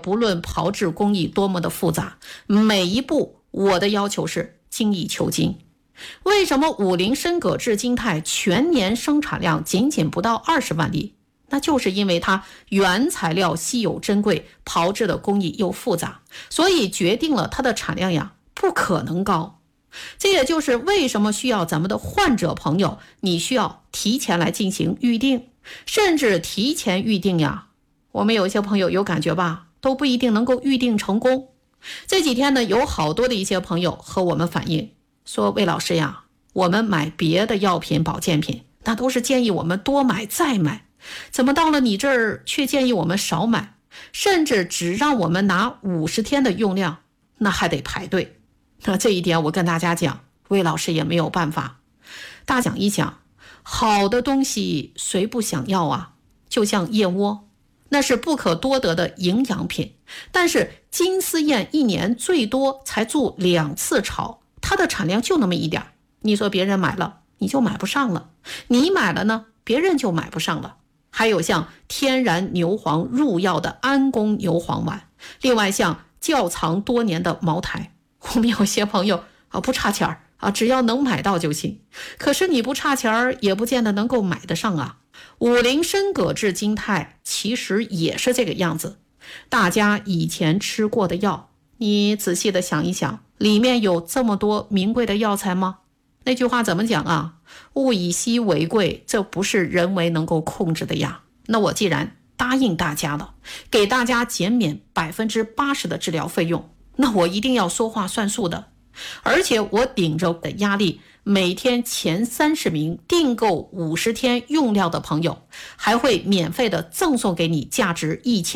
不论炮制工艺多么的复杂，每一步我的要求是精益求精。为什么五菱深铬制金钛全年生产量仅仅不到20万粒？那就是因为它原材料稀有珍贵，炮制的工艺又复杂，所以决定了它的产量呀不可能高。这也就是为什么需要咱们的患者朋友，你需要提前来进行预定，甚至提前预定呀。我们有一些朋友有感觉吧，都不一定能够预定成功。这几天呢，有好多的一些朋友和我们反映说，魏老师呀，我们买别的药品保健品，那都是建议我们多买再买，怎么到了你这儿却建议我们少买，甚至只让我们拿50天的用量，那还得排队。那这一点我跟大家讲，魏老师也没有办法。大家讲一讲，好的东西谁不想要啊？就像燕窝，那是不可多得的营养品，但是金丝燕一年最多才筑2次巢，它的产量就那么一点，你说别人买了你就买不上了，你买了呢别人就买不上了。还有像天然牛黄入药的安宫牛黄丸，另外像窖藏多年的茅台。我们有些朋友不差钱只要能买到就行，可是你不差钱也不见得能够买得上啊。五菱深铬制金钛其实也是这个样子，大家以前吃过的药，你仔细的想一想，里面有这么多名贵的药材吗？那句话怎么讲啊？物以稀为贵，这不是人为能够控制的呀。那我既然答应大家了，给大家减免80%的治疗费用，那我一定要说话算数的。而且我顶着的压力，每天前30名订购50天用料的朋友，还会免费的赠送给你价值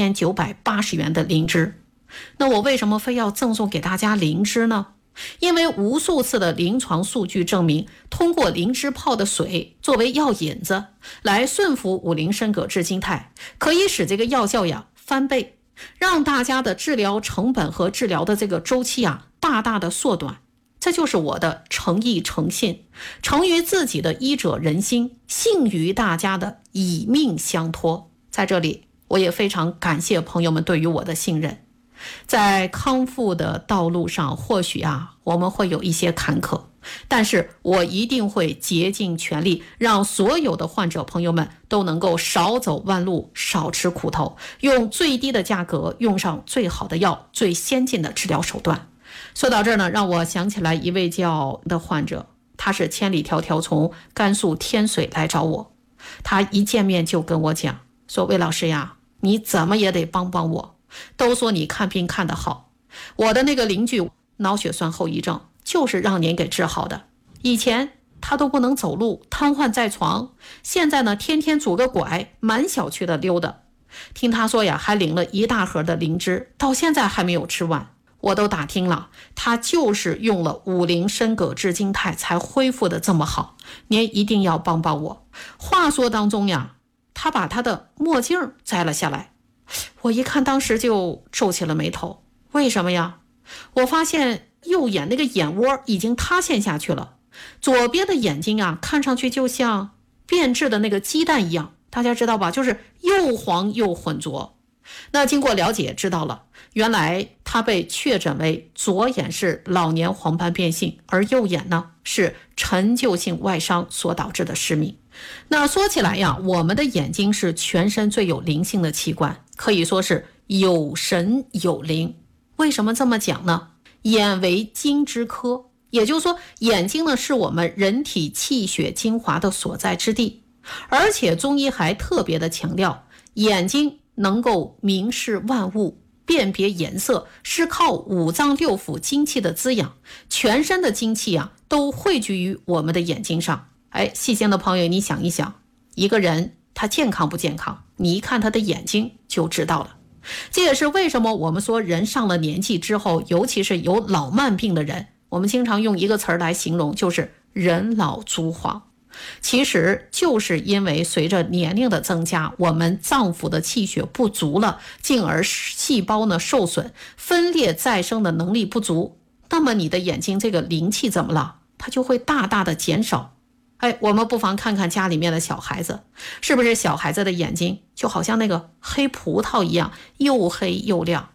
1980元的灵芝。那我为什么非要赠送给大家灵芝呢？因为无数次的临床数据证明，通过灵芝泡的水作为药引子来顺服五菱深铬制金钛，可以使这个药效呀翻倍，让大家的治疗成本和治疗的这个周期大大的缩短。这就是我的诚意诚信，诚于自己的医者仁心，信于大家的以命相托。在这里我也非常感谢朋友们对于我的信任。在康复的道路上，或许我们会有一些坎坷，但是我一定会竭尽全力，让所有的患者朋友们都能够少走弯路，少吃苦头，用最低的价格，用上最好的药，最先进的治疗手段。说到这儿呢，让我想起来一位叫的患者，他是千里迢迢从甘肃天水来找我，他一见面就跟我讲说，魏老师呀，你怎么也得帮帮我，都说你看病看得好，我的那个邻居脑血栓后遗症就是让您给治好的，以前他都不能走路，瘫痪在床，现在呢天天拄个拐满小区的溜达。听他说呀，还领了一大盒的灵芝，到现在还没有吃完。我都打听了，他就是用了五菱深铬制金钛才恢复的这么好，您一定要帮帮我。话说当中呀，他把他的墨镜摘了下来，我一看当时就皱起了眉头。为什么呀？我发现右眼那个眼窝已经塌陷下去了，左边的眼睛看上去就像变质的那个鸡蛋一样，大家知道吧，就是又黄又浑浊。那经过了解知道了，原来他被确诊为左眼是老年黄斑变性，而右眼呢是陈旧性外伤所导致的失明。那说起来呀，我们的眼睛是全身最有灵性的器官，可以说是有神有灵。为什么这么讲呢？眼为精之科，也就是说眼睛呢是我们人体气血精华的所在之地，而且中医还特别的强调，眼睛能够明视万物，辨别颜色，是靠五脏六腑精气的滋养，全身的精气都汇聚于我们的眼睛上。细心的朋友，你想一想，一个人他健康不健康，你一看他的眼睛就知道了。这也是为什么我们说人上了年纪之后，尤其是有老慢病的人，我们经常用一个词儿来形容，就是人老珠黄。其实就是因为随着年龄的增加，我们脏腑的气血不足了，进而细胞呢受损，分裂再生的能力不足，那么你的眼睛这个灵气怎么了？它就会大大的减少。我们不妨看看家里面的小孩子，是不是小孩子的眼睛就好像那个黑葡萄一样，又黑又亮？